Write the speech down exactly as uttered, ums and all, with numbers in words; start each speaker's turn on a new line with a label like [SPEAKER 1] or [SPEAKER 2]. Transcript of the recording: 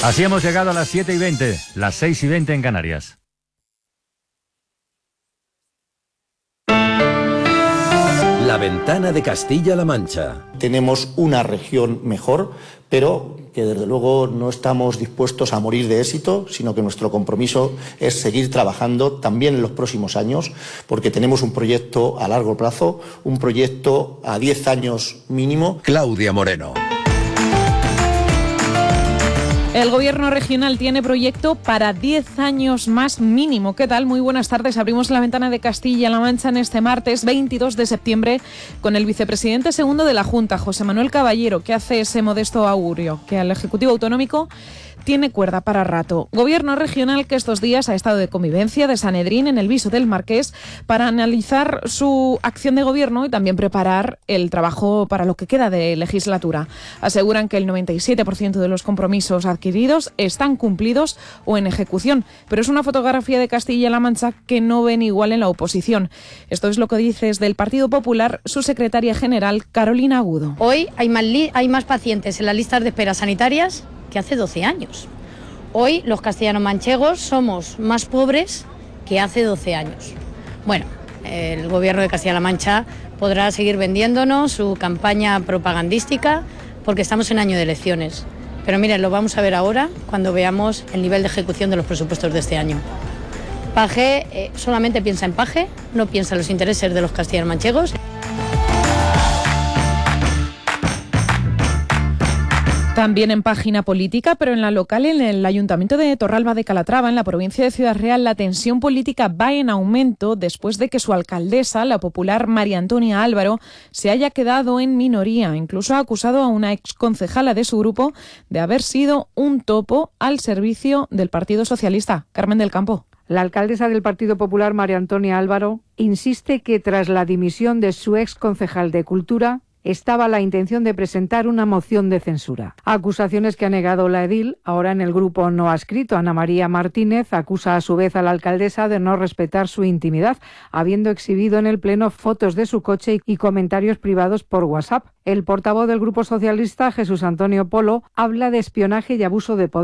[SPEAKER 1] Así hemos llegado a las siete y veinte, las seis y veinte en Canarias.
[SPEAKER 2] La ventana de Castilla-La Mancha.
[SPEAKER 3] Tenemos una región mejor, pero que desde luego no estamos dispuestos a morir de éxito, sino que nuestro compromiso es seguir trabajando también en los próximos años, porque tenemos un proyecto a largo plazo, un proyecto a diez años mínimo.
[SPEAKER 2] Claudia Moreno.
[SPEAKER 4] El Gobierno regional tiene proyecto para diez años más mínimo. ¿Qué tal? Muy buenas tardes. Abrimos la ventana de Castilla-La Mancha en este martes veintidós de septiembre con el vicepresidente segundo de la Junta, José Manuel Caballero, que hace ese modesto augurio que al Ejecutivo Autonómico tiene cuerda para rato. Gobierno regional que estos días ha estado de convivencia de Sanedrín en el Viso del Marqués para analizar su acción de gobierno y también preparar el trabajo para lo que queda de legislatura. Aseguran que el noventa y siete por ciento de los compromisos adquiridos están cumplidos o en ejecución, pero es una fotografía de Castilla-La Mancha que no ven igual en la oposición. Esto es lo que dice desde el Partido Popular su secretaria general, Carolina Agudo.
[SPEAKER 5] Hoy hay más, li- hay más pacientes en las listas de espera sanitarias que hace doce años. Hoy los castellanos manchegos somos más pobres que hace doce años. Bueno, el Gobierno de Castilla-La Mancha podrá seguir vendiéndonos su campaña propagandística porque estamos en año de elecciones. Pero miren, lo vamos a ver ahora cuando veamos el nivel de ejecución de los presupuestos de este año. Paje eh, solamente piensa en Paje, no piensa en los intereses de los castellanos manchegos.
[SPEAKER 4] También en página política, pero en la local, en el Ayuntamiento de Torralba de Calatrava, en la provincia de Ciudad Real, la tensión política va en aumento después de que su alcaldesa, la popular María Antonia Álvaro, se haya quedado en minoría. Incluso ha acusado a una exconcejala de su grupo de haber sido un topo al servicio del Partido Socialista. Carmen del Campo.
[SPEAKER 6] La alcaldesa del Partido Popular, María Antonia Álvaro, insiste que tras la dimisión de su exconcejal de Cultura, estaba la intención de presentar una moción de censura. Acusaciones que ha negado la edil. Ahora en el grupo no adscrito, Ana María Martínez acusa a su vez a la alcaldesa de no respetar su intimidad, habiendo exhibido en el pleno fotos de su coche y comentarios privados por WhatsApp. El portavoz del Grupo Socialista, Jesús Antonio Polo, habla de espionaje y abuso de poder.